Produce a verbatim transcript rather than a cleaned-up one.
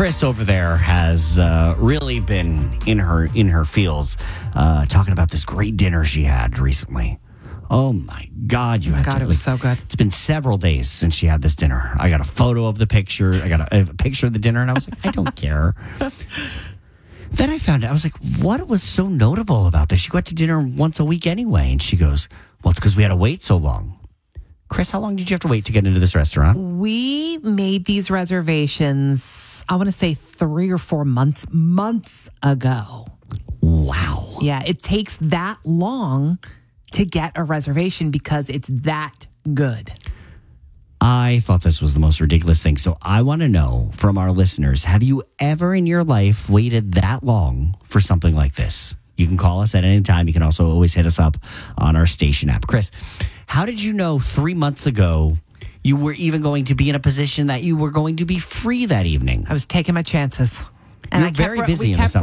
Chris over there has uh, really been in her in her feels, uh, talking about this great dinner she had recently. Oh my God! You oh my had God, to, it was so good. It's been several days since she had this dinner. I got a photo of the picture. I got a, a picture of the dinner, and I was like, I don't care. Then I found out, I was like, what was so notable about this? You go out to dinner once a week anyway. And she goes, well, it's because we had to wait so long. Chris, how long did you have to wait to get into this restaurant? We made these reservations, I want to say three or four months, months ago. Wow. Yeah, it takes that long to get a reservation because it's that good. I thought this was the most ridiculous thing. So I want to know from our listeners, have you ever in your life waited that long for something like this? You can call us at any time. You can also always hit us up on our station app. Chris, how did you know three months ago you were even going to be in a position that you were going to be free that evening? I was taking my chances. You're very busy in the summer.